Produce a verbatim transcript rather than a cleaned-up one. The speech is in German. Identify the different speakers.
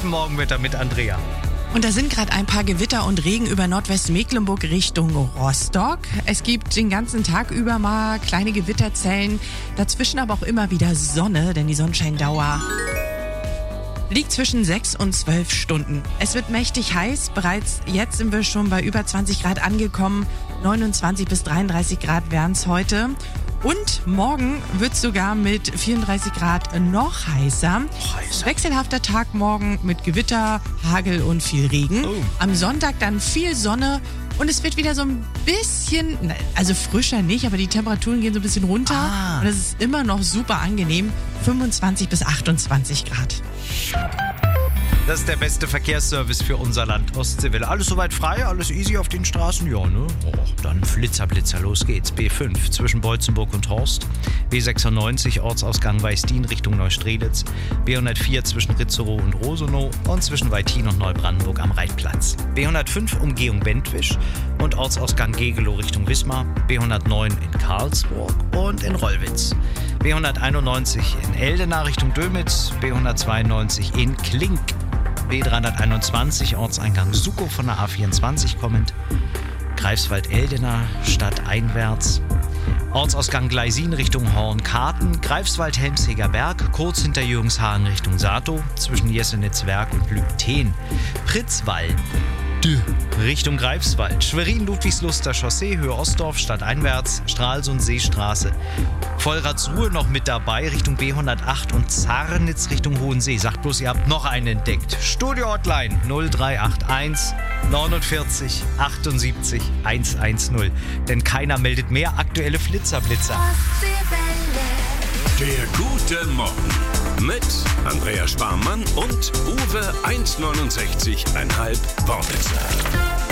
Speaker 1: Morgenwetter mit Andrea.
Speaker 2: Und da sind gerade ein paar Gewitter und Regen über Nordwestmecklenburg Richtung Rostock. Es gibt den ganzen Tag über mal kleine Gewitterzellen, dazwischen aber auch immer wieder Sonne, denn die Sonnenscheindauer liegt zwischen sechs und zwölf Stunden. Es wird mächtig heiß, bereits jetzt sind wir schon bei über zwanzig Grad angekommen, neunundzwanzig bis dreiunddreißig Grad wären es heute. Und morgen wird es sogar mit vierunddreißig Grad noch heißer.
Speaker 1: Oh, heißer.
Speaker 2: Wechselhafter Tag morgen mit Gewitter, Hagel und viel Regen.
Speaker 1: Oh.
Speaker 2: Am Sonntag dann viel Sonne und es wird wieder so ein bisschen, also frischer nicht, aber die Temperaturen gehen so ein bisschen runter.
Speaker 1: Ah.
Speaker 2: Und es ist immer noch super angenehm, fünfundzwanzig bis achtundzwanzig Grad.
Speaker 1: Das ist der beste Verkehrsservice für unser Land Ostseewelle. Alles soweit frei, alles easy auf den Straßen? Ja, ne? Oh, dann Flitzer, Blitzer, los geht's. B fünf zwischen Beutzenburg und Horst. B sechsundneunzig Ortsausgang Weißdien Richtung Neustrelitz. B hundertvier zwischen Ritzerow und Rosenow und zwischen Weithin und Neubrandenburg am Reitplatz. B hundertfünf Umgehung Bentwisch und Ortsausgang Gegelow Richtung Wismar. B hundertneun in Karlsburg und in Rollwitz. B hunderteinundneunzig in Eldena Richtung Dömitz. B hundertzweiundneunzig in Klink. B dreihunderteinundzwanzig Ortseingang Suckow von der A vierundzwanzig kommend. Greifswald-Eldena stadteinwärts. Ortsausgang Gleisin Richtung Hornkarten. Greifswald-Helmsheger Berg kurz hinter Jürgenshagen Richtung Satow zwischen Jesenitzwerk und Lübten. Pritzwallen Richtung Greifswald. Schwerin-Ludwigsluster Chaussee Höhe Ostdorf stadteinwärts. Stralsund-Seestraße. Vollratsruhe noch mit dabei Richtung B hundertacht und Zarnitz Richtung Hohensee. Sagt bloß, ihr habt noch einen entdeckt. Studio-Hotline null drei acht eins neunundvierzig achtundsiebzig hundertzehn. Denn keiner meldet mehr aktuelle Flitzerblitzer.
Speaker 3: Der gute Morgen mit Andrea Sparmann und Uwe eins neunundsechzig Komma fünf Wortwitzer.